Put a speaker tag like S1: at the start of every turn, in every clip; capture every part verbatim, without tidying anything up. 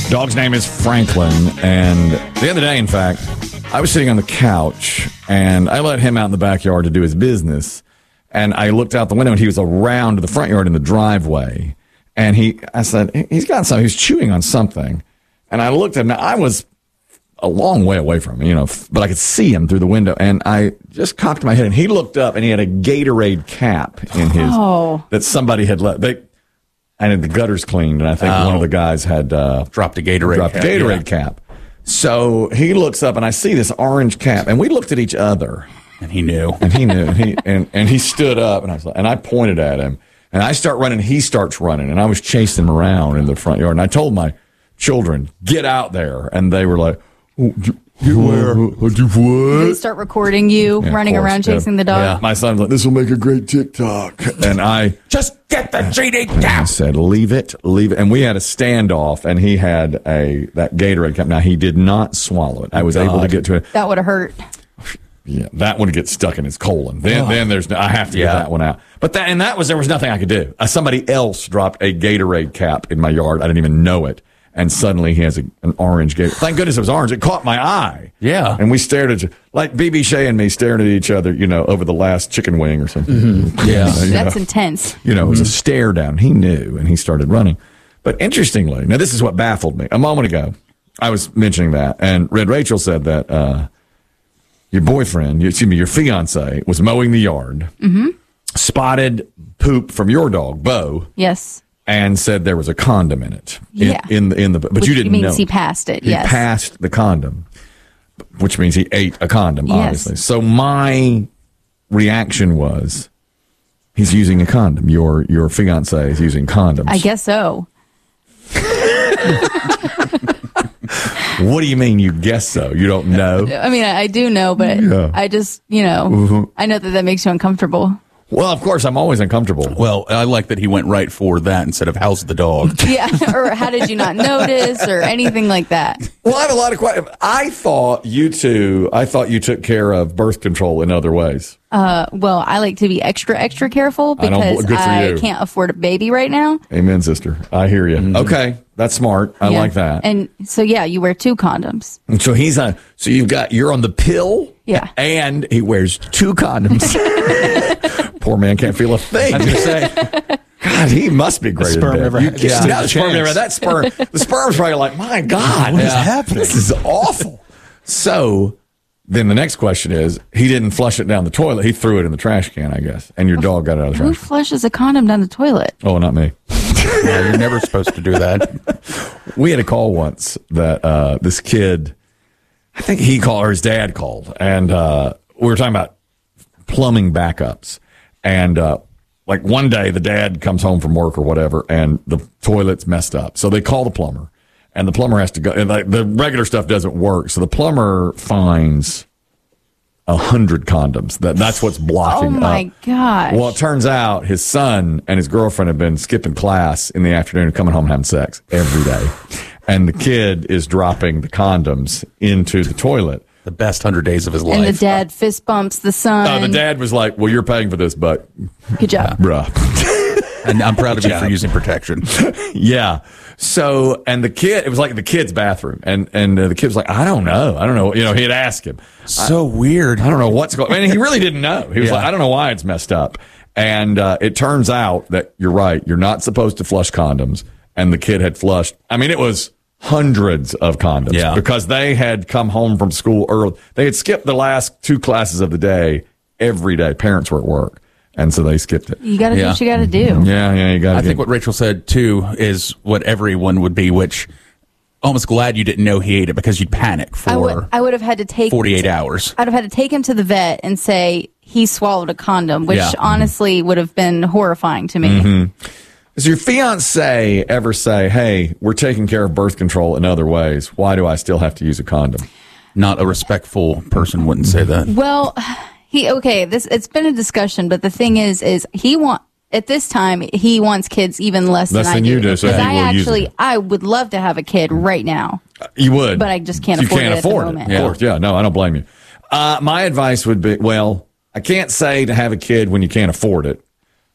S1: Dog's name is Franklin, and the other day, in fact, I was sitting on the couch, and I let him out in the backyard to do his business, and I looked out the window, and he was around the front yard in the driveway, and he, I said, he's got something, he's chewing on something, and I looked at him. Now, I was a long way away from him, you know, but I could see him through the window, and I just cocked my head, and he looked up, and he had a Gatorade cap in his,
S2: oh.
S1: that somebody had let, they, and had the gutters cleaned, and I think oh. one of the guys had uh,
S3: dropped a Gatorade
S1: dropped
S3: cap.
S1: a Gatorade
S3: yeah.
S1: cap. So he looks up, and I see this orange cap, and we looked at each other,
S3: and he knew,
S1: and he knew, and he and, and he stood up, and I was like, and I pointed at him, and I start running, he starts running, and I was chasing him around in the front yard, and I told my children, get out there, and they were like, oh, you where?
S2: They start recording you
S1: yeah,
S2: running
S1: course,
S2: around chasing
S1: yeah.
S2: the dog.
S1: Yeah. My son's like, this will make a great TikTok. And I
S3: just get the G D
S1: I
S3: cap.
S1: said, leave it, leave it. And we had a standoff, and he had a that Gatorade cup. Now, he did not swallow it. I was
S3: God.
S1: able to get to it.
S2: That would have hurt.
S1: Yeah, that would get stuck in his colon. Then, oh. then there's no, I have to
S3: yeah.
S1: get that one out. But that, and that was, there was nothing I could do. Uh, somebody else dropped a Gatorade cap in my yard. I didn't even know it. And suddenly he has a, an orange Gatorade. Thank goodness it was orange. It caught my eye.
S3: Yeah.
S1: And we stared at, like B B Shea and me staring at each other, you know, over the last chicken wing or something.
S3: Mm-hmm. Yeah.
S2: That's
S1: know.
S2: intense.
S1: You know, it was mm-hmm. a stare down. He knew, and he started running. But interestingly, now this is what baffled me. A moment ago, I was mentioning that, and Red Rachel said that uh, your boyfriend, excuse me, your fiance, was mowing the yard,
S2: mm-hmm.
S1: spotted poop from your dog, Bo.
S2: Yes.
S1: And said there was a condom in it. In,
S2: yeah.
S1: In the, in the, but
S2: which
S1: you didn't
S2: means
S1: know.
S2: He passed it,
S1: he
S2: yes.
S1: He passed the condom, which means he ate a condom,
S2: yes.
S1: obviously. So my reaction was, he's using a condom. Your your fiancé is using condoms.
S2: I guess so.
S1: What do you mean you guess so? You don't know?
S2: I mean, I do know, but yeah. I just, you know, mm-hmm. I know that that makes you uncomfortable.
S1: Well, of course, I'm always uncomfortable.
S3: Well, I like that he went right for that instead of how's the dog.
S2: Yeah, or how did you not notice or anything like that.
S1: Well, I have a lot of questions. I thought you two, I thought you took care of birth control in other ways.
S2: Uh, well, I like to be extra, extra careful because I, I can't afford a baby right now.
S1: Amen, sister. I hear you. Mm-hmm. Okay, that's smart. I
S2: yeah.
S1: like that.
S2: And so, yeah, you wear two condoms.
S1: And so he's on. So you've got you're on the pill.
S2: Yeah.
S1: And he wears two condoms. Poor man can't feel a thing.
S3: I was going to say.
S1: God, he must be great.
S3: The sperm
S1: at
S3: never
S1: had
S3: yeah.
S1: yeah, the sperm never, that sperm. The sperm's probably like, my God,
S3: what yeah. is happening?
S1: This is awful. So then the next question is, he didn't flush it down the toilet. He threw it in the trash can, I guess. And your dog got it out of the
S2: Who
S1: trash can.
S2: flushes a condom down the toilet?
S1: Oh, not me.
S3: Yeah, you're never supposed to do that.
S1: We had a call once that uh, this kid, I think he called, or his dad called, and uh, we were talking about plumbing backups. And uh, like one day, the dad comes home from work or whatever, and the toilet's messed up. So they call the plumber, and the plumber has to go. And like, the regular stuff doesn't work, so the plumber finds a hundred condoms. That that's what's blocking.
S2: Oh my
S1: up.
S2: gosh!
S1: Well, it turns out his son and his girlfriend have been skipping class in the afternoon and coming home and having sex every day, and the kid is dropping the condoms into the toilet.
S3: The best hundred days of his life.
S2: And the dad fist bumps the son.
S1: Oh, the dad was like, well, you're paying for this, but
S2: good job,
S1: bruh.
S3: And I'm proud of you for using protection.
S1: Yeah. So, and the kid, it was like the kid's bathroom, and and uh, the kid was like, I don't know, I don't know. You know, he had asked him.
S3: So
S1: I,
S3: weird.
S1: I don't know what's going. I mean, he really didn't know. He was yeah. like, I don't know why it's messed up. And uh, it turns out that you're right. You're not supposed to flush condoms, and the kid had flushed. I mean, it was hundreds of condoms
S3: yeah.
S1: because they had come home from school early. They had skipped the last two classes of the day every day. Parents were at work, and so they skipped it.
S2: You got to
S3: yeah.
S2: do what you got to do.
S1: Yeah, yeah, you got to.
S3: I think what Rachel said too is what everyone would be, which almost glad you didn't know he ate it because you'd panic for.
S2: I would, I would have had to take
S3: forty-eight hours.
S2: I'd have had to take him to the vet and say he swallowed a condom, which
S3: yeah.
S2: honestly mm-hmm. would have been horrifying to me.
S1: Mm-hmm. Does your fiance ever say, hey, we're taking care of birth control in other ways. Why do I still have to use a condom?
S3: Not a respectful person wouldn't say that.
S2: Well, he okay, this it's been a discussion, but the thing is is he want at this time he wants kids even less,
S1: less
S2: than,
S1: than
S2: I do.
S1: you do. So
S2: Because
S1: he
S2: I
S1: will use
S2: actually
S1: it.
S2: I would love to have a kid right now.
S1: You would.
S2: But I just can't
S1: you
S2: afford
S1: can't
S2: it
S1: afford
S2: at the
S1: it.
S2: moment.
S1: Of course, yeah, no, I don't blame you. Uh, my advice would be, well, I can't say to have a kid when you can't afford it,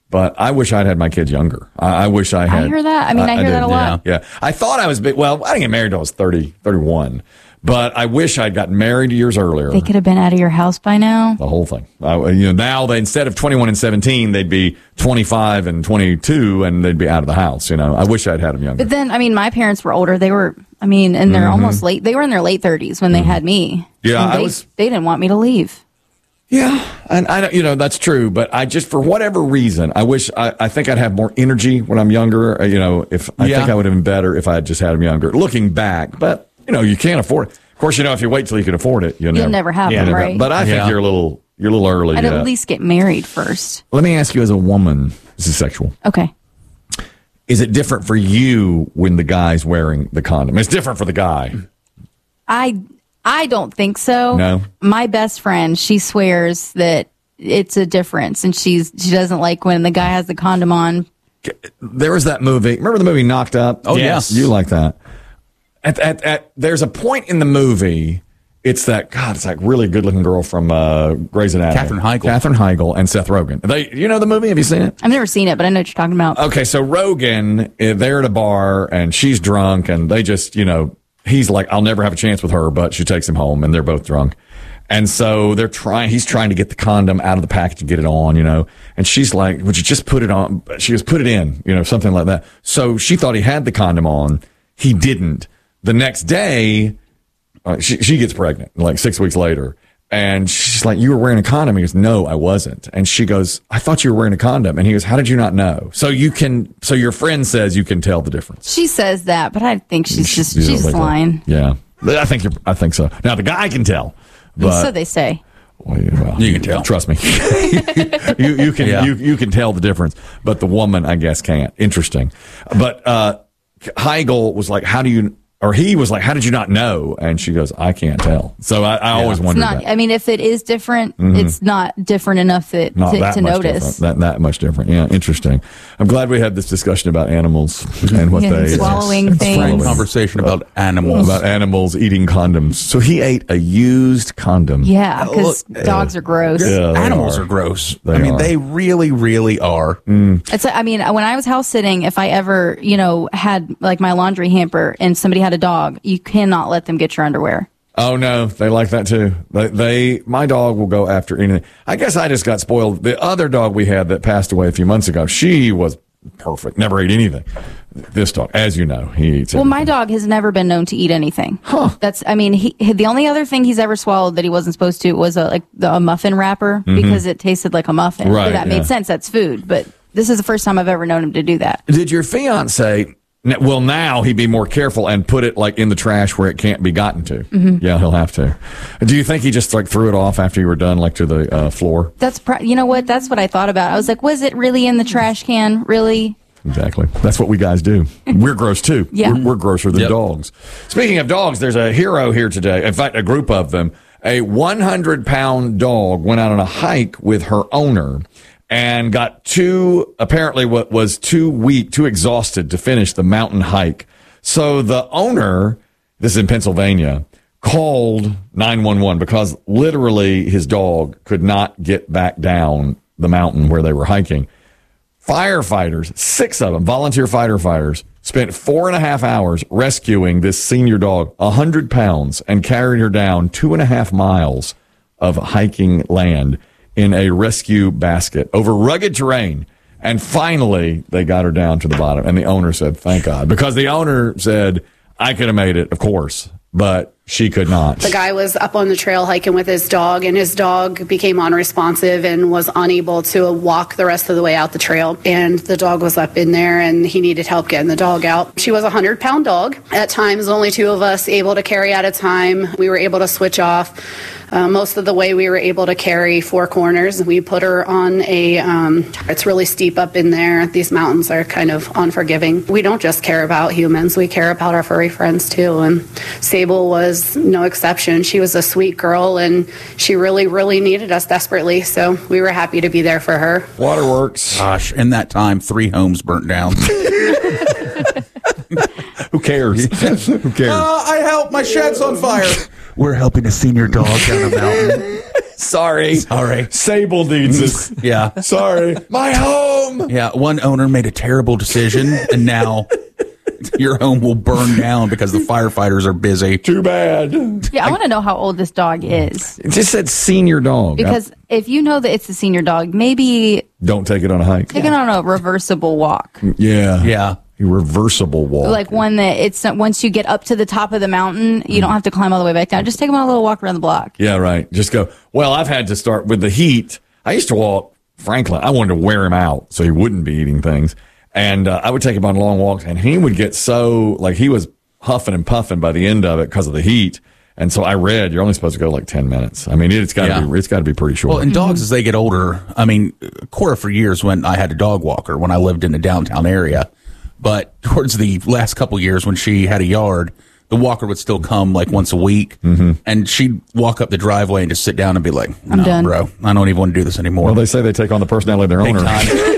S1: But I wish I'd had my kids younger. I, I wish I had.
S2: I hear that. I mean, I, I hear
S1: did,
S2: that a lot.
S1: Yeah. yeah. I thought I was big. Well, I didn't get married until I was thirty, thirty-one. But I wish I'd gotten married years earlier.
S2: They could have been out of your house by now.
S1: The whole thing. I, you know, now they, instead of twenty-one and seventeen, they'd be twenty-five and twenty-two, and they'd be out of the house. You know, I wish I'd had them younger.
S2: But then, I mean, my parents were older. They were, I mean, and they're mm-hmm. almost late. They were in their late thirties when they mm-hmm. had me.
S1: Yeah,
S2: and they,
S1: I was.
S2: They didn't want me to leave.
S1: Yeah, and I, you know, that's true. But I just, for whatever reason, I wish I, I think I'd have more energy when I'm younger. You know, if I yeah. think I would have been better if I had just had them younger. Looking back, but you know, you can't afford it. Of course, you know, if you wait till you can afford it, you'll,
S2: you'll
S1: never,
S2: never have
S1: yeah,
S2: them,
S1: never,
S2: right?
S1: But I think
S3: yeah.
S1: you're a little, you're a little early.
S2: I'd
S1: yet.
S2: at least get married first.
S1: Let me ask you, as a woman, this is sexual.
S2: Okay.
S1: Is it different for you when the guy's wearing the condom? It's different for the guy.
S2: I I don't think so.
S1: No.
S2: My best friend, she swears that it's a difference, and she's she doesn't like when the guy has the condom on.
S1: There was that movie. Remember the movie Knocked Up?
S3: Oh yes,
S1: you like that. At, at, at, there's a point in the movie, it's that, God, it's like really good-looking girl from uh, Grey's Anatomy.
S3: Katherine Heigl.
S1: Katherine Heigl and Seth Rogen. They, you know the movie? Have you seen it?
S2: I've never seen it, but I know what you're talking about.
S1: Okay, so Rogen, eh, they're at a bar, and she's drunk, and they just, you know, he's like, I'll never have a chance with her, but she takes him home, and they're both drunk. And so they're trying, he's trying to get the condom out of the package and get it on, you know, and she's like, would you just put it on? She goes, put it in, you know, something like that. So she thought he had the condom on. He didn't. The next day, uh, she, she gets pregnant, like six weeks later. And she's like, you were wearing a condom? He goes, no, I wasn't. And she goes, I thought you were wearing a condom. And he goes, how did you not know? So you can, so your friend says you can tell the difference.
S2: She says that, but I think she's
S1: She-
S2: just,
S1: you don't
S2: she's
S1: think that?
S2: lying.
S1: Yeah. I think you're, I think so. Now the guy can tell. But,
S2: So they say.
S1: well, you, well,
S3: You can tell.
S1: Trust me. you, you can,
S3: Yeah.
S1: you, you can tell the difference, but the woman, I guess, can't. Interesting. But, uh, Heigl was like, how do you, or he was like, how did you not know? And she goes, I can't tell. So I, I always
S2: It's
S1: wondered
S2: not,
S1: that.
S2: I mean, if it is different, it's not different enough that,
S1: Not
S2: to,
S1: that
S2: to
S1: much
S2: notice.
S1: different. That that much different. Yeah, interesting. I'm glad we had this discussion about animals and what
S2: Yeah,
S1: they
S2: swallowing
S1: Yes.
S2: things.
S3: Frank conversation about animals.
S1: about animals eating condoms. So he ate a used condom.
S2: Yeah, because dogs are gross.
S1: Yeah, they
S3: Animals
S1: are.
S3: are, gross.
S1: They
S3: I mean,
S1: are.
S3: they really, really are.
S2: It's. I mean, when I was house sitting, if I ever, you know, had like my laundry hamper and somebody had a dog, you cannot let them get your underwear.
S1: Oh no, they like that too. They, they, my dog will go after anything. I guess I just got spoiled. The other dog we had that passed away a few months ago, she was perfect. Never ate anything. This dog, as you know, he eats.
S2: Well,
S1: everything.
S2: my dog has never been known to eat anything. Huh. That's. I mean, he, the only other thing he's ever swallowed that he wasn't supposed to was a like the, a muffin wrapper because it tasted like a muffin.
S1: Right,
S2: So that
S1: yeah.
S2: made sense. That's food. But this is the first time I've ever known him to do that.
S1: Did your fiance? Well, now he'd be more careful and put it like in the trash where it can't be gotten to.
S2: Mm-hmm.
S1: Yeah, he'll have to. Do you think he just like threw it off after you were done, like to the uh, floor?
S2: That's. Pro- you know what? That's what I thought about. I was like, was it really in the trash can? Really?
S1: Exactly. That's what we guys do. We're gross too.
S2: Yeah.
S1: We're, we're grosser than
S3: Yep.
S1: dogs. Speaking of dogs, there's a hero here today. In fact, a group of them. A one hundred pound dog went out on a hike with her owner and got too, apparently what was too weak, too exhausted to finish the mountain hike. So the owner, this is in Pennsylvania, called nine one one because literally his dog could not get back down the mountain where they were hiking. Firefighters, six of them, volunteer firefighters, spent four and a half hours rescuing this senior dog, one hundred pounds, and carried her down two and a half miles of hiking land in a rescue basket over rugged terrain. And finally, they got her down to the bottom. And the owner said, thank God. Because the owner said, I could have made it, of course, but she could not.
S4: The guy was up on the trail hiking with his dog, and his dog became unresponsive and was unable to walk the rest of the way out the trail. And the dog was up in there, and he needed help getting the dog out. She was a one hundred pound dog. At times, only two of us able to carry at a time. We were able to switch off. Uh, most of the way we were able to carry four corners. We put her on a, um, it's really steep up in there. These mountains are kind of unforgiving. We don't just care about humans, we care about our furry friends too. And Sable was no exception. She was a sweet girl and she really, really needed us desperately. So we were happy to be there for her.
S1: Waterworks.
S3: Gosh, in that time, three homes burnt down.
S1: Who cares? Who cares?
S3: Uh, I helped. My shed's on fire. We're helping a senior dog down a mountain.
S1: Sorry.
S3: Sorry.
S1: Sable needs us.
S3: Yeah.
S1: Sorry. My home.
S3: Yeah. One owner made a terrible decision, and now your home will burn down because the firefighters are busy.
S1: Too bad.
S2: Yeah, I want to know how old this dog is.
S1: It just said senior dog.
S2: Because if you know that it's a senior dog, maybe
S1: Don't take it on a hike.
S2: take it on a reversible walk.
S1: Yeah.
S3: Yeah.
S1: A reversible walk.
S2: Like one that it's not, once you get up to the top of the mountain, you don't have to climb all the way back down. Just take them on a little walk around the block.
S1: Yeah, right. Just go. Well, I've had to start with the heat. I used to walk Franklin. I wanted to wear him out so he wouldn't be eating things. And uh, I would take him on long walks, and he would get so, like, he was huffing and puffing by the end of it because of the heat. And so I read you're only supposed to go like ten minutes. I mean, it's got to
S3: Yeah.
S1: be it's got to be pretty short.
S3: Well, and dogs, as they get older, I mean, Cora, for years when I had a dog walker when I lived in the downtown area, but towards the last couple years when she had a yard, the walker would still come like once a week,
S1: Mm-hmm.
S3: and she'd walk up the driveway and just sit down and be like,
S2: I'm
S3: "No,
S2: done.
S3: bro, I don't even want to do this anymore."
S1: Well, they say they take on the personality of their
S3: Big
S1: owner.
S3: time.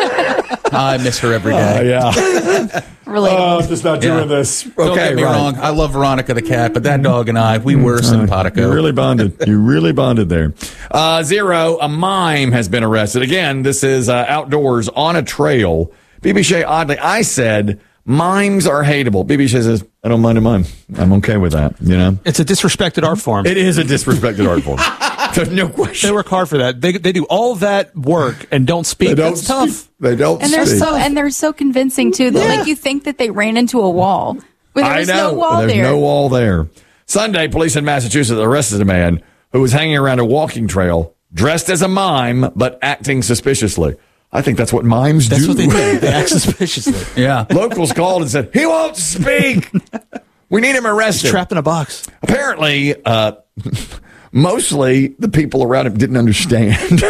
S3: I miss her every
S1: Uh,
S3: day.
S1: yeah.
S2: Relatable.
S1: Oh, I'm just not doing
S3: Yeah.
S1: this.
S3: Don't
S1: Okay,
S3: get me
S1: right.
S3: wrong. I love Veronica the cat, but that dog and I, we were simpatico.
S1: You really bonded. You really bonded there. Uh, zero, a mime has been arrested. Again, this is uh, outdoors on a trail. B B Shea, oddly, I said mimes are hateable. B B Shea says, I don't mind a mime. I'm okay with that, you know?
S5: It's a disrespected art form.
S1: It is a disrespected art form. There's no question.
S5: They work hard for that. They they do all that work and don't speak.
S1: They don't
S5: That's tough.
S1: speak. They don't
S2: And they're
S1: speak.
S2: so and they're so convincing too. They'll make you think that they ran into a wall. When there
S1: I
S2: was
S1: know.
S2: no wall
S1: There's
S2: there.
S1: no wall there. Sunday, police in Massachusetts arrested a man who was hanging around a walking trail dressed as a mime but acting suspiciously. I think that's what mimes
S5: That's
S1: do.
S5: what they do. They act suspiciously.
S3: Yeah.
S1: Locals called and said, he won't speak. We need him arrested.
S5: Trapped in a box.
S1: Apparently, uh, mostly the people around him didn't understand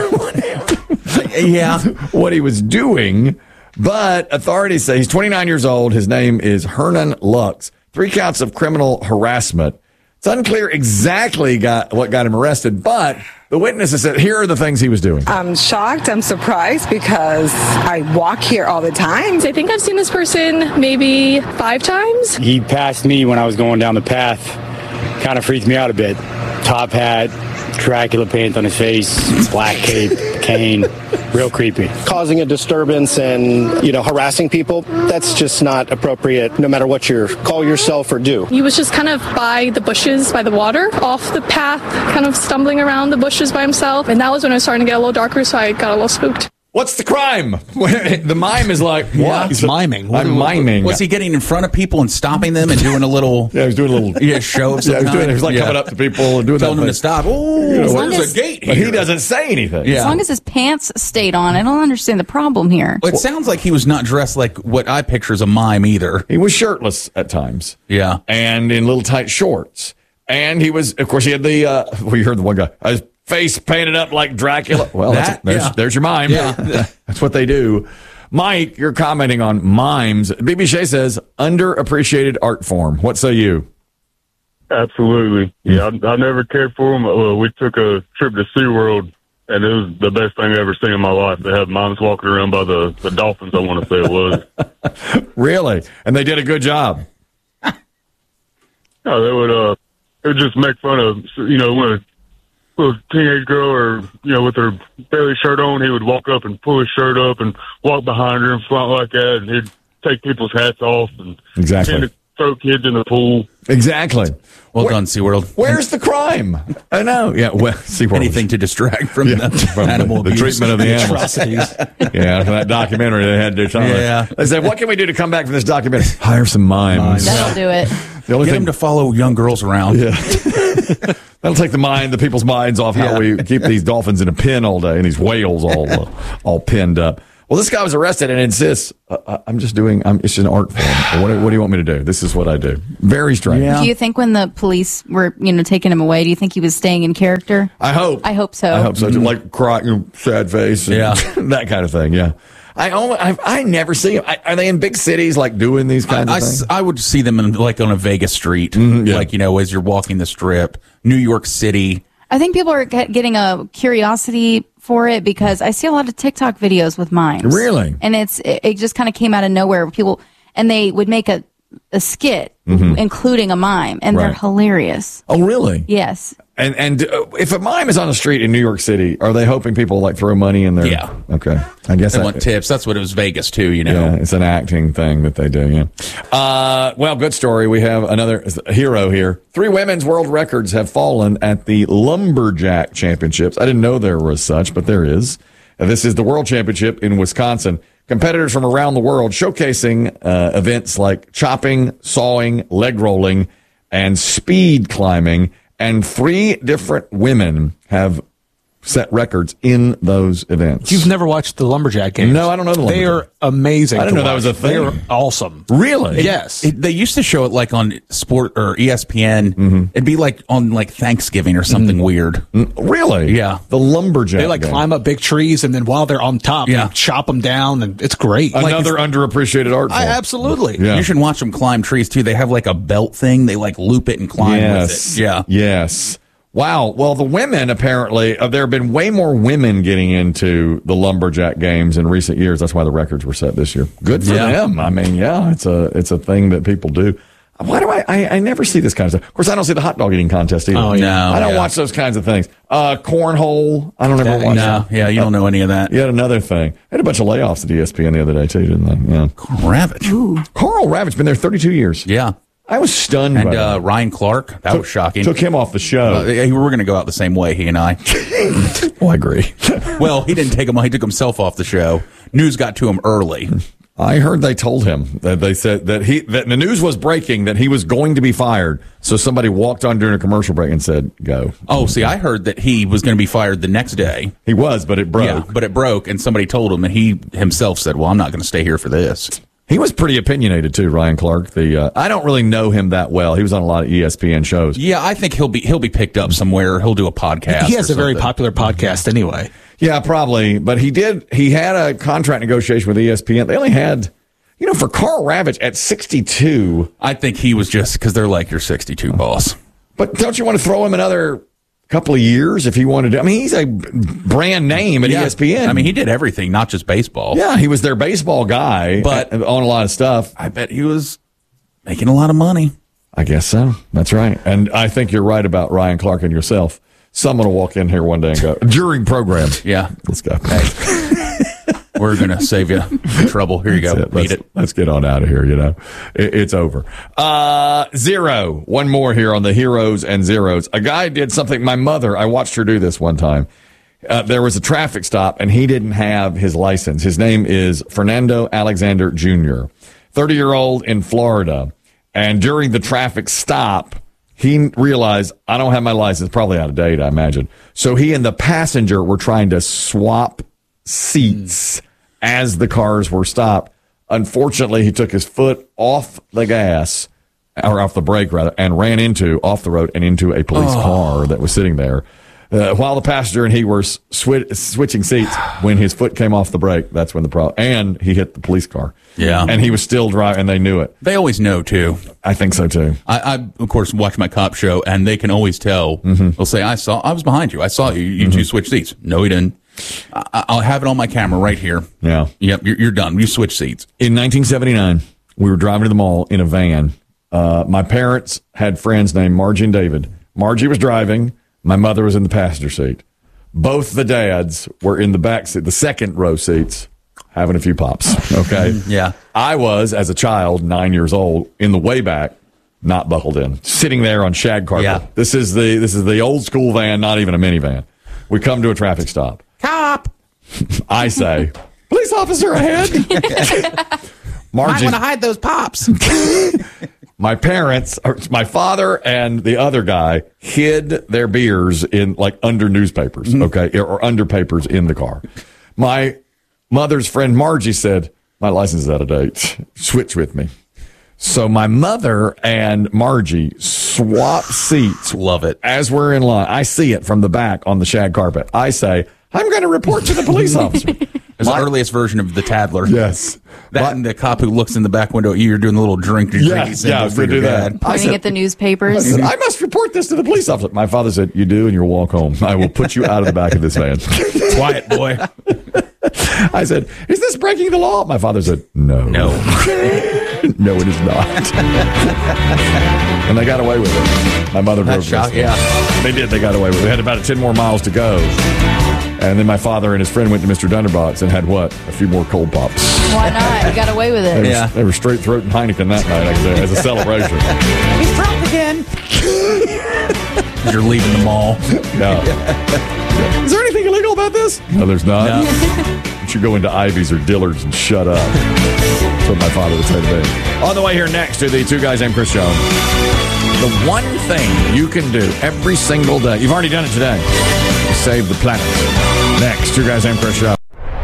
S3: Yeah.
S1: what he was doing. But authorities say he's twenty-nine years old. His name is Hernan Lux. Three counts of criminal harassment. It's unclear exactly got, what got him arrested, but the witnesses said, here are the things he was doing.
S6: I'm shocked. I'm surprised because I walk here all the time.
S7: I think I've seen this person maybe five times.
S8: He passed me when I was going down the path. Kind of freaked me out a bit. Top hat, Dracula paint on his face, black cape, cane. Real creepy.
S9: Causing a disturbance and, you know, harassing people, that's just not appropriate no matter what you call yourself or do.
S7: He was just kind of by the bushes, by the water, off the path, kind of stumbling around the bushes by himself. And that was when it was starting to get a little darker, so I got a little spooked.
S1: What's the crime? The mime is like, what?
S5: He's miming. What-
S1: I'm miming.
S3: Was he getting in front of people and stopping them and doing a little
S1: Yeah, he was doing a little
S3: yeah, show of some
S1: Yeah, he was, doing,
S3: kind?
S1: he was like
S3: Yeah.
S1: coming up to people and doing
S3: telling
S1: that
S3: them to
S1: thing.
S3: stop. Oh,
S1: You know,
S2: As long
S3: there's
S2: as-
S3: a gate
S1: But
S3: here.
S1: he doesn't say anything.
S3: Yeah.
S2: As long as his pants stayed on, I don't understand the problem here.
S3: Well, it sounds like he was not dressed like what I picture as a mime either.
S1: He was shirtless at times.
S3: Yeah.
S1: And in little tight shorts. And he was, of course, he had the, uh, well, you heard the one guy, his face painted up like Dracula. Well, that's,
S3: That,
S1: there's,
S3: yeah.
S1: there's your mime.
S3: Yeah.
S1: That's what they do. Mike, you're commenting on mimes. B B Shea says, underappreciated art form. What say you?
S10: Absolutely. Yeah, I, I never cared for them. Well, we took a trip to SeaWorld, and it was the best thing I've ever seen in my life. They had mimes walking around by the, the dolphins, I want to say it was.
S1: Really? And they did a good job.
S10: No, they would, uh, they would just make fun of, you know, when a little teenage girl or, you know, with her belly shirt on, he would walk up and pull his shirt up and walk behind her and flaunt like that, and he'd take people's hats off and
S1: Exactly.
S10: tend to throw kids in the pool.
S1: Exactly.
S3: Well
S1: Where-
S3: done, SeaWorld.
S1: Where's the crime? I know. Yeah. Well, see where
S3: Anything to distract from
S1: Yeah,
S3: the
S1: from the-
S3: animal
S1: the
S3: abuse.
S1: treatment of the animals.
S5: Atrocities.
S1: Yeah, for that documentary they had to do something.
S3: Yeah.
S1: They said, what can we do to come back from this documentary? Hire some mimes.
S2: That'll do it.
S1: The only
S3: Get
S1: thing
S3: him to follow young girls around.
S1: Yeah. That'll take the mind, the people's minds off how
S3: Yeah.
S1: we keep these dolphins in a pen all day and these whales all uh, all pinned up. Well, this guy was arrested and insists, uh, I'm just doing, I'm, it's just an art form. What, what do you want me to do? This is what I do. Very strange.
S3: Yeah.
S2: Do you think when the police were, you know, taking him away, do you think he was staying in character?
S1: I hope.
S2: I hope so.
S1: I hope so. Like cry, you know, sad face. And
S3: Yeah.
S1: that kind of thing. Yeah. I only, I, I never see them. I, are they in big cities like doing these kinds
S3: I,
S1: of
S3: I
S1: things?
S3: s- I would see them in, like on a Vegas street,
S1: yeah.
S3: like, you know, as you're walking the strip, New York City.
S2: I think people are get, getting a curiosity for it because I see a lot of TikTok videos with mimes.
S1: Really?
S2: And it's it, it just kind of came out of nowhere. People and they would make a a skit,
S1: Mhm.
S2: including a mime, and they're
S1: Right.
S2: hilarious.
S1: Oh, really?
S2: Yes.
S1: And and uh, if a mime is on the street in New York City, are they hoping people like throw money in there?
S3: Yeah.
S1: Okay. I guess
S3: They
S1: that,
S3: want tips. That's what it was Vegas too, you know.
S1: Yeah, it's an acting thing that they do. Yeah. Uh, well, good story. We have another hero here. Three women's world records have fallen at the Lumberjack Championships. I didn't know there was such, but there is. Uh, this is the World Championship in Wisconsin. Competitors from around the world showcasing uh, events like chopping, sawing, leg rolling, and speed climbing. And three different women have set records in those events.
S5: You've never watched the Lumberjack games?
S1: No, I don't know the
S5: They
S1: Lumberjack.
S5: are amazing.
S1: I didn't
S5: to
S1: know that was a
S5: watch.
S1: thing.
S5: They are awesome.
S1: Really?
S5: Yes.
S3: It, they used to show it like on Sport or E S P N.
S1: Mm-hmm.
S3: It'd be like on like Thanksgiving or something weird.
S1: Really?
S3: Yeah.
S1: The Lumberjack.
S5: They like
S1: game.
S5: climb up big trees, and then while they're on top,
S3: Yeah.
S5: they chop them down, and it's great.
S1: Another underappreciated art form.
S5: I, absolutely.
S1: Yeah.
S3: You should watch them climb trees too. They have like a belt thing. They like loop it and climb
S1: Yes.
S3: with it. Yeah.
S1: Yes. Wow. Well, the women apparently, uh, there have been way more women getting into the Lumberjack games in recent years. That's why the records were set this year. Good for
S3: Yeah.
S1: them. I mean, yeah, it's a it's a thing that people do. Why do I, I? I never see this kind of stuff. Of course, I don't see the hot dog eating contest either.
S3: Oh, yeah.
S1: I don't
S3: yeah.
S1: watch those kinds of things. Uh, cornhole. I don't ever
S3: Uh,
S1: watch.
S3: no,
S1: that.
S3: yeah, you don't know any of that.
S1: Yet another thing. I had a bunch of layoffs at E S P N the other day too, didn't they? Yeah.
S3: Ravage.
S1: Carl Ravage been there thirty-two years.
S3: Yeah.
S1: I was stunned.
S3: And
S1: by
S3: uh,
S1: that.
S3: Ryan Clark, that
S1: Took-
S3: was shocking.
S1: Took him off the show.
S3: Uh, we were going to go out the same way, he and I.
S1: Well, I agree.
S3: Well, he didn't take him. He took himself off the show. News got to him early.
S1: I heard they told him that they said that he that the news was breaking that he was going to be fired. So somebody walked on during a commercial break and said, "Go."
S3: Oh, see, I heard that he was going to be fired the next day.
S1: He was, but it broke.
S3: Yeah, but it broke, and somebody told him, and he himself said, "Well, I'm not going to stay here for this."
S1: He was pretty opinionated too, Ryan Clark. The uh, I don't really know him that well. He was on a lot of E S P N shows.
S3: Yeah, I think he'll be he'll be picked up somewhere. He'll do a podcast.
S5: He has
S3: or
S5: a very
S3: something.
S5: popular podcast anyway.
S1: Yeah, probably. But he did. He had a contract negotiation with E S P N. They only had, you know, for Carl Ravage at sixty-two.
S3: I think he was just because they're like, "You're sixty-two, boss."
S1: But don't you want to throw him another couple of years if he wanted to? I mean, he's a brand name at
S3: Yeah.
S1: E S P N.
S3: I mean, he did everything, not just baseball.
S1: yeah, he was their baseball guy,
S3: But-
S1: on a lot of stuff.
S3: I bet he was making a lot of money.
S1: I guess so. That's right. And I think you're right about Ryan Clark and yourself. Someone will walk in here one day and go, during program.
S3: Yeah,
S1: Let's go.
S3: we're gonna save you trouble. Here you go.
S1: That's it.
S3: Beat
S1: Let's,
S3: it.
S1: let's get on out of here. You know, it, it's over. Uh, zero. One more here on the heroes and zeros. A guy did something. My mother, I watched her do this one time. Uh, there was a traffic stop and he didn't have his license. His name is Fernando Alexander Junior, thirty year old in Florida. And during the traffic stop, he realized, I don't have my license, probably out of date, I imagine. So he and the passenger were trying to swap seats as the cars were stopped. Unfortunately, he took his foot off the gas, or off the brake rather, and ran into, off the road, and into a police
S3: Oh.
S1: car that was sitting there. Uh, while the passenger and he were swi- switching seats, when his foot came off the brake, that's when the problem, and he hit the police car.
S3: Yeah.
S1: And he was still driving, and they knew it.
S3: They always know too.
S1: I think so too.
S3: I, I of course watch my cop show, and they can always tell.
S1: Mm-hmm.
S3: They'll say, "I saw, I was behind you. I saw you. You two switched seats." No, he didn't. I, I'll have it on my camera right here.
S1: Yeah.
S3: Yep, you're, you're done. You switch seats.
S1: In nineteen seventy-nine, we were driving to the mall in a van. Uh, my parents had friends named Margie and David. Margie was driving. My mother was in the passenger seat. Both the dads were in the back seat, the second row seats, having a few pops. Okay.
S3: Yeah.
S1: I was, as a child, nine years old, in the way back, not buckled in, sitting there on shag carpet.
S3: Yeah.
S1: This is the this is the old school van, not even a minivan. We come to a traffic stop.
S3: Cop.
S1: I say, police officer ahead. Margie,
S3: hide those pops.
S1: my parents, or my father and the other guy hid their beers in like under newspapers, okay, or under papers in the car. My mother's friend Margie said, my license is out of date. Switch with me. So my mother and Margie swap seats.
S3: Love it.
S1: As we're in line. I see it from the back on the shag carpet. I say, I'm going to report to the police officer.
S3: It's the earliest version of the Tadler.
S1: Yes.
S3: That
S1: My-
S3: and the cop who looks in the back window at you. You're doing the little drink. drink
S1: Yeah,
S3: symbol
S1: yeah, I was
S3: for
S1: gonna
S3: your
S1: do that.
S3: dad.
S1: I
S2: Pointing
S1: said-
S2: at the
S1: I
S2: newspapers.
S1: said, I must report this to the police officer. My father said, you do, and you'll walk home. I will put you out of the back of this van.
S3: Quiet, boy.
S1: I said, is this breaking the law? My father said, no.
S3: No.
S1: No, it is not. And they got away with it. My mother drove
S3: shock,
S1: us.
S3: yeah.
S1: They did. They got away with it. They had about ten more miles to go. And then my father and his friend went to Mister Dunderbox and had what? A few more cold pops.
S2: Why not? You got away with it.
S1: They,
S3: Yeah.
S1: were, they were straight throating Heineken that night as a, as a celebration.
S3: He's drunk again. You're leaving the mall.
S1: No. Is there anything illegal about this? No, there's not.
S3: No.
S1: You should go into Ivy's or Dillard's and shut up. That's what my father would say to me. On the way here next to the Two Guys Named Chris Show. The one thing you can do every single day, you've already done it today, to save the planet. Next, Two Guys Named Chris Show.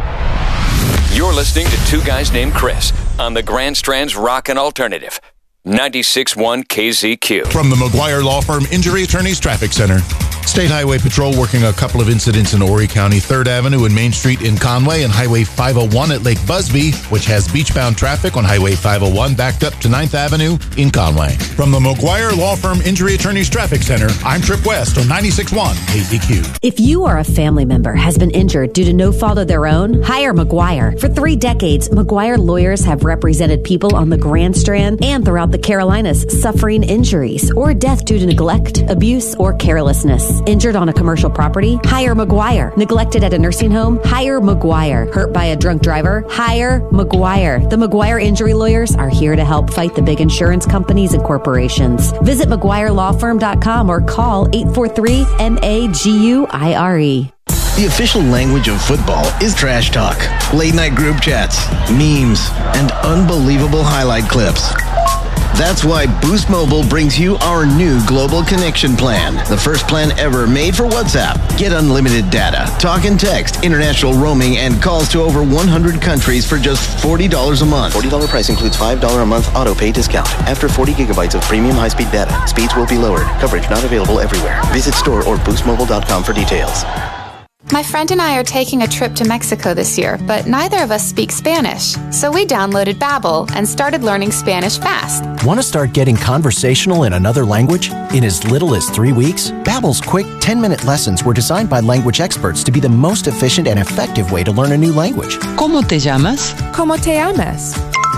S11: You're listening to Two Guys Named Chris on the Grand Strand's Rockin' Alternative. ninety-six point one K Z Q.
S12: From the McGuire Law Firm Injury Attorneys Traffic Center. State Highway Patrol working a couple of incidents in Horry County. third Avenue and Main Street in Conway, and Highway five oh one at Lake Busby, which has beachbound traffic on Highway five oh one backed up to ninth Avenue in Conway. From the McGuire Law Firm Injury Attorneys Traffic Center, I'm Trip West on ninety-six point one K Z Q.
S13: If you or a family member has been injured due to no fault of their own, hire McGuire. For three decades, McGuire lawyers have represented people on the Grand Strand and throughout the Carolinas suffering injuries or death due to neglect, abuse, or carelessness. Injured on a commercial property? Hire McGuire. Neglected at a nursing home? Hire McGuire. Hurt by a drunk driver? Hire McGuire. The McGuire injury lawyers are here to help fight the big insurance companies and corporations. Visit McGuire Law Firm dot com or call eight four three M A G U I R E.
S14: The official language of football is trash talk, late night group chats, memes, and unbelievable highlight clips. That's why Boost Mobile brings you our new Global Connection Plan, the first plan ever made for WhatsApp. Get unlimited data, talk and text, international roaming, and calls to over one hundred countries for just forty dollars a month.
S15: forty dollars price includes five dollars a month auto pay discount. After forty gigabytes of premium high-speed data, speeds will be lowered. Coverage not available everywhere. Visit store or boost mobile dot com for details.
S16: My friend and I are taking a trip to Mexico this year, but neither of us speak Spanish. So we downloaded Babbel and started learning Spanish fast.
S17: Want to start getting conversational in another language? In as little as three weeks? Babbel's quick ten-minute lessons were designed by language experts to be the most efficient and effective way to learn a new language.
S18: ¿Cómo te llamas? ¿Cómo te llamas?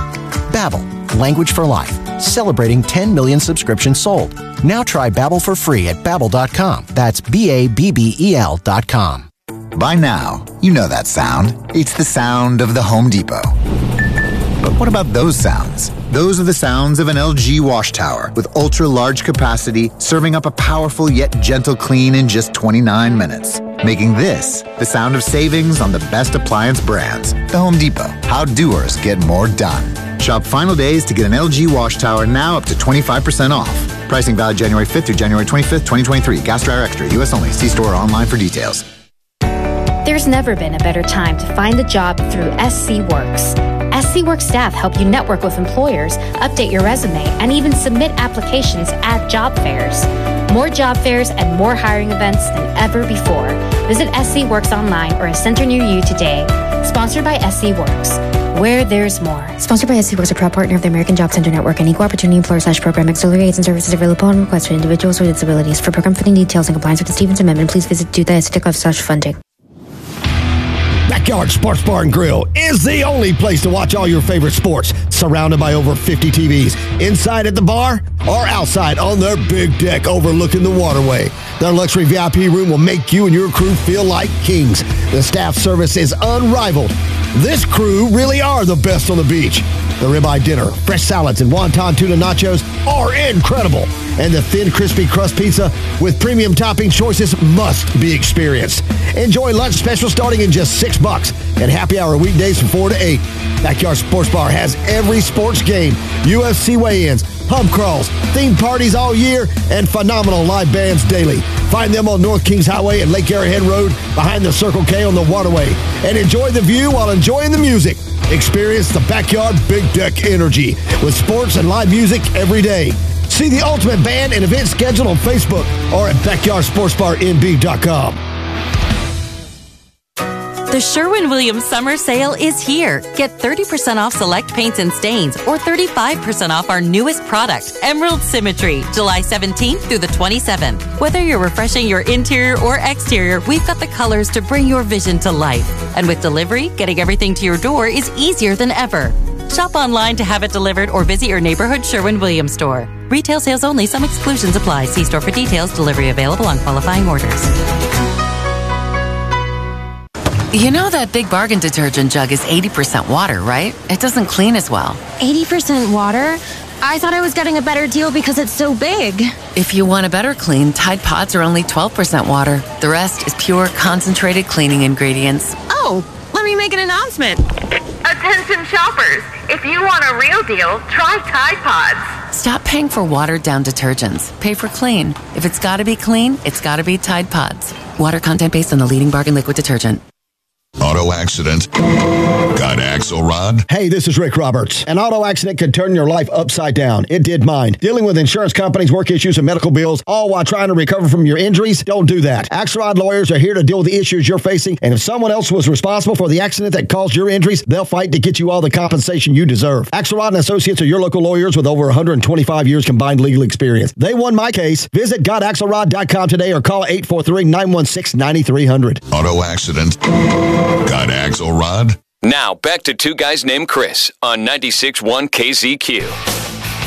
S17: Babbel, language for life. Celebrating ten million subscriptions sold. Now try Babbel for free at babbel dot com. That's B A B B E L dot com.
S19: By now, you know that sound. It's the sound of the Home Depot. But what about those sounds? Those are the sounds of an L G wash tower with ultra-large capacity, serving up a powerful yet gentle clean in just twenty-nine minutes. Making this the sound of savings on the best appliance brands. The Home Depot. How doers get more done. Shop final days to get an L G wash tower now up to twenty-five percent off. Pricing valid January fifth through January twenty-fifth, twenty twenty-three. Gas Dryer Extra. U S only. See store or online for details.
S20: There's never been a better time to find a job through S C Works. S C Works staff help you network with employers, update your resume, and even submit applications at job fairs. More job fairs and more hiring events than ever before. Visit S C Works online or a center near you today. Sponsored by S C Works, where there's more.
S21: Sponsored by S C Works, a proud partner of the American Job Center Network and Equal Opportunity Employer slash Program. Auxiliary aids and services available on request for individuals with disabilities. For program funding details and compliance with the Stevens Amendment, please visit do the S C slash funding.
S22: Backyard Sports Bar and Grill is the only place to watch all your favorite sports, surrounded by over fifty T Vs, inside at the bar or outside on their big deck overlooking the waterway. Their luxury V I P room will make you and your crew feel like kings. The staff service is unrivaled. This crew really are the best on the beach. The ribeye dinner, fresh salads, and wonton tuna nachos are incredible. And the thin, crispy crust pizza with premium topping choices must be experienced. Enjoy lunch special starting in just six bucks and happy hour weekdays from four to eight. Backyard Sports Bar has every sports game, U F C weigh-ins, pub crawls, themed parties all year, and phenomenal live bands daily. Find them on North Kings Highway and Lake Arrowhead Road behind the Circle K on the waterway. And enjoy the view while enjoying the music. Experience the Backyard Big Deck Energy with sports and live music every day. See the ultimate band and event schedule on Facebook or at backyard sports bar n b dot com.
S4: The Sherwin-Williams Summer Sale is here. Get thirty percent off select paints and stains or thirty-five percent off our newest product, Emerald Symmetry, July seventeenth through the twenty-seventh. Whether you're refreshing your interior or exterior, we've got the colors to bring your vision to life. And with delivery, getting everything to your door is easier than ever. Shop online to have it delivered or visit your neighborhood Sherwin-Williams store. Retail sales only. Some exclusions apply. See store for details. Delivery available on qualifying orders.
S6: You know that Big Bargain detergent jug is eighty percent water, right? It doesn't clean as well.
S21: eighty percent water? I thought I was getting a better deal because it's so big.
S6: If you want a better clean, Tide Pods are only twelve percent water. The rest is pure, concentrated cleaning ingredients.
S21: Oh, let me make an announcement.
S23: Attention shoppers, if you want a real deal, try Tide Pods.
S6: Stop paying for watered-down detergents. Pay for clean. If it's gotta be clean, it's gotta be Tide Pods. Water content based on the leading bargain liquid detergent.
S24: Auto accident. Got Axelrod?
S22: Hey, this is Rick Roberts. An auto accident could turn your life upside down. It did mine. Dealing with insurance companies, work issues, and medical bills, all while trying to recover from your injuries? Don't do that. Axelrod lawyers are here to deal with the issues you're facing, and if someone else was responsible for the accident that caused your injuries, they'll fight to get you all the compensation you deserve. Axelrod and Associates are your local lawyers with over one hundred twenty-five years combined legal experience. They won my case. Visit got axelrod dot com today or call eight four three, nine one six, nine three zero zero.
S24: Auto accident. Got Axelrod?
S11: Now, back to Two Guys Named Chris on ninety-six point one K Z Q.